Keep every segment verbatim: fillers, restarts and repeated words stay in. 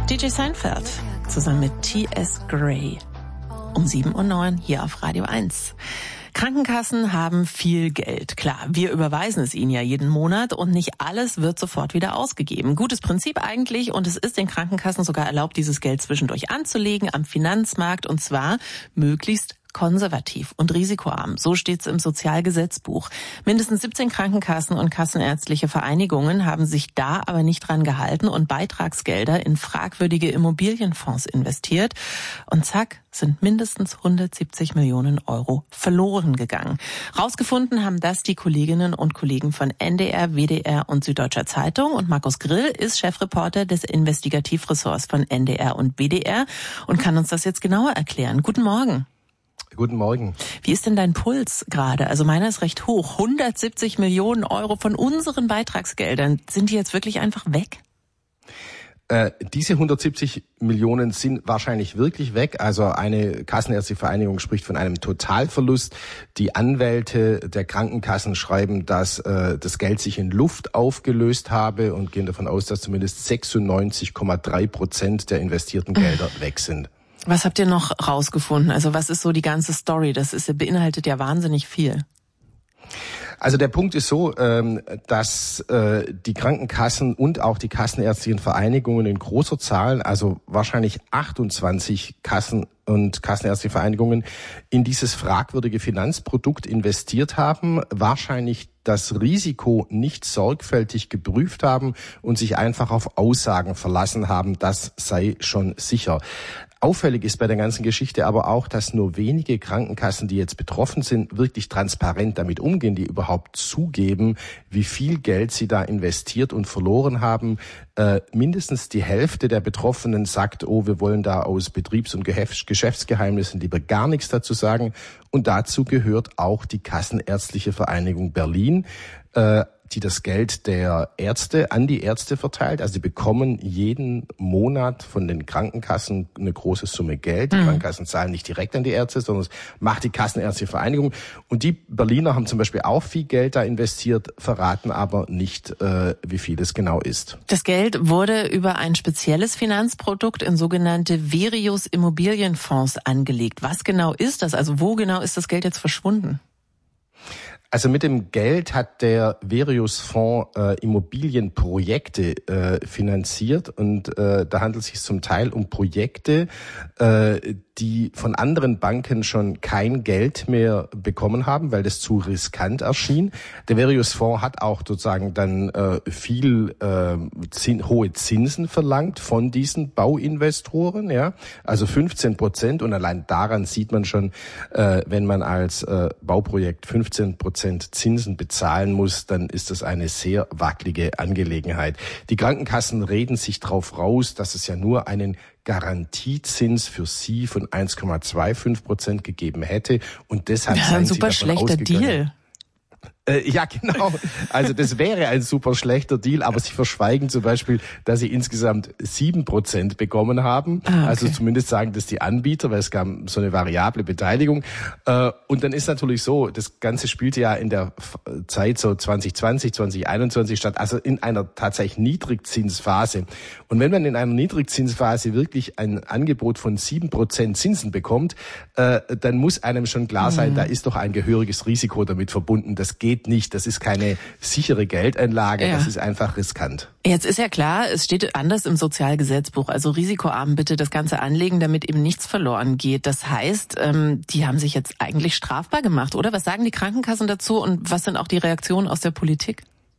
D J Seinfeld zusammen mit T S Gray um sieben Uhr neun hier auf Radio eins. Krankenkassen haben viel Geld. Klar, wir überweisen es ihnen ja jeden Monat und nicht alles wird sofort wieder ausgegeben. Gutes Prinzip eigentlich und es ist den Krankenkassen sogar erlaubt, dieses Geld zwischendurch anzulegen am Finanzmarkt und zwar möglichst konservativ und risikoarm. So steht's im Sozialgesetzbuch. Mindestens siebzehn Krankenkassen und kassenärztliche Vereinigungen haben sich da aber nicht dran gehalten und Beitragsgelder in fragwürdige Immobilienfonds investiert. Und zack, sind mindestens hundertsiebzig Millionen Euro verloren gegangen. Rausgefunden haben das die Kolleginnen und Kollegen von N D R, W D R und Süddeutscher Zeitung. Und Markus Grill ist Chefreporter des Investigativressorts von N D R und W D R und kann uns das jetzt genauer erklären. Guten Morgen. Guten Morgen. Wie ist denn dein Puls gerade? Also meiner ist recht hoch. hundertsiebzig Millionen Euro von unseren Beitragsgeldern. Sind die jetzt wirklich einfach weg? Äh, diese hundertsiebzig Millionen sind wahrscheinlich wirklich weg. Also eine Kassenärztliche Vereinigung spricht von einem Totalverlust. Die Anwälte der Krankenkassen schreiben, dass äh, das Geld sich in Luft aufgelöst habe und gehen davon aus, dass zumindest sechsundneunzig Komma drei Prozent der investierten Gelder weg sind. Was habt ihr noch rausgefunden? Also was ist so die ganze Story? Das ist, beinhaltet ja wahnsinnig viel. Also der Punkt ist so, dass die Krankenkassen und auch die kassenärztlichen Vereinigungen in großer Zahl, also wahrscheinlich achtundzwanzig Kassen und kassenärztliche Vereinigungen, in dieses fragwürdige Finanzprodukt investiert haben, wahrscheinlich das Risiko nicht sorgfältig geprüft haben und sich einfach auf Aussagen verlassen haben, das sei schon sicher. Auffällig ist bei der ganzen Geschichte aber auch, dass nur wenige Krankenkassen, die jetzt betroffen sind, wirklich transparent damit umgehen, die überhaupt zugeben, wie viel Geld sie da investiert und verloren haben. Äh, mindestens die Hälfte der Betroffenen sagt, oh, wir wollen da aus Betriebs- und Geschäftsgeheimnissen lieber gar nichts dazu sagen. Und dazu gehört auch die Kassenärztliche Vereinigung Berlin, äh, die das Geld der Ärzte an die Ärzte verteilt. Also sie bekommen jeden Monat von den Krankenkassen eine große Summe Geld. Die mhm. Krankenkassen zahlen nicht direkt an die Ärzte, sondern es macht die Kassenärztliche Vereinigung. Und die Berliner haben zum Beispiel auch viel Geld da investiert, verraten aber nicht, äh, wie viel es genau ist. Das Geld wurde über ein spezielles Finanzprodukt in sogenannte Verius Immobilienfonds angelegt. Was genau ist das? Also wo genau ist das Geld jetzt verschwunden? Also mit dem Geld hat der Verius-Fonds äh, Immobilienprojekte äh, finanziert und äh, da handelt es sich zum Teil um Projekte, äh, die von anderen Banken schon kein Geld mehr bekommen haben, weil das zu riskant erschien. Der Verius-Fonds hat auch sozusagen dann äh, viel äh, zin, hohe Zinsen verlangt von diesen Bauinvestoren, ja, also fünfzehn Prozent. Und allein daran sieht man schon, äh, wenn man als äh, Bauprojekt fünfzehn Prozent Zinsen bezahlen muss, dann ist das eine sehr wackelige Angelegenheit. Die Krankenkassen reden sich drauf raus, dass es ja nur einen Garantiezins für sie von eins Komma fünfundzwanzig Prozent gegeben hätte und deshalb ja, ein super schlechter Deal. Äh, ja, genau. Also das wäre ein super schlechter Deal, aber sie verschweigen zum Beispiel, dass sie insgesamt sieben Prozent bekommen haben. Ah, okay. Also zumindest sagen das die Anbieter, weil es gab so eine variable Beteiligung. Äh, und dann ist natürlich so, das Ganze spielte ja in der Zeit so zwanzig zwanzig, zwanzig einundzwanzig statt, also in einer tatsächlich Niedrigzinsphase. Und wenn man in einer Niedrigzinsphase wirklich ein Angebot von sieben Prozent Zinsen bekommt, äh, dann muss einem schon klar sein, mhm. da ist doch ein gehöriges Risiko damit verbunden. Das geht nicht. Das ist keine sichere Geldanlage. Ja. Das ist einfach riskant. Jetzt ist ja klar, es steht anders im Sozialgesetzbuch. Also risikoarm bitte das Ganze anlegen, damit eben nichts verloren geht. Das heißt, die haben sich jetzt eigentlich strafbar gemacht, oder? Was sagen die Krankenkassen dazu und was sind auch die Reaktionen aus der Politik?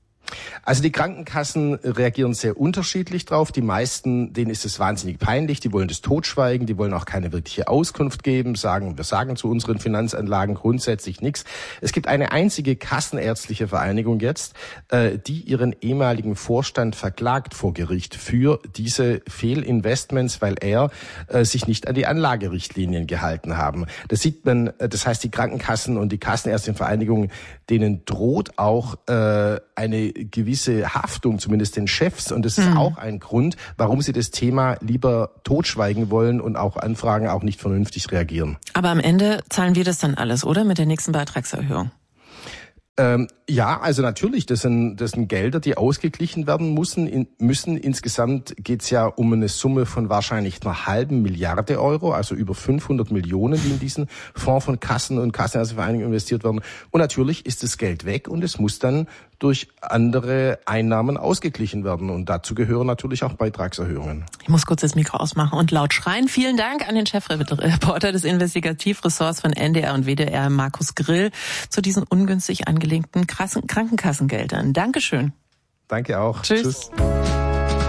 Also die Krankenkassen reagieren sehr unterschiedlich drauf. Die meisten, denen ist es wahnsinnig peinlich, die wollen das totschweigen, die wollen auch keine wirkliche Auskunft geben, sagen, wir sagen zu unseren Finanzanlagen grundsätzlich nichts. Es gibt eine einzige kassenärztliche Vereinigung jetzt, die ihren ehemaligen Vorstand verklagt vor Gericht für diese Fehlinvestments, weil er sich nicht an die Anlagerichtlinien gehalten haben. Das sieht man, das heißt, die Krankenkassen und die kassenärztlichen Vereinigungen, denen droht auch eine gewisse Haftung, zumindest den Chefs. Und das ist mhm. auch ein Grund, warum sie das Thema lieber totschweigen wollen und auch Anfragen auch nicht vernünftig reagieren. Aber am Ende zahlen wir das dann alles, oder? Mit der nächsten Beitragserhöhung? Ähm, Ja, also natürlich, das sind, das sind Gelder, die ausgeglichen werden müssen. In, müssen. Insgesamt geht's ja um eine Summe von wahrscheinlich einer halben Milliarde Euro, also über fünfhundert Millionen, die in diesen Fonds von Kassen und Kassenärztevereinigungen investiert werden. Und natürlich ist das Geld weg und es muss dann durch andere Einnahmen ausgeglichen werden. Und dazu gehören natürlich auch Beitragserhöhungen. Ich muss kurz das Mikro ausmachen und laut schreien. Vielen Dank an den Chefreporter des Investigativressorts von N D R und W D R, Markus Grill, zu diesen ungünstig angelegten Krankenkassengeldern. Dankeschön. Danke auch. Tschüss. Tschüss.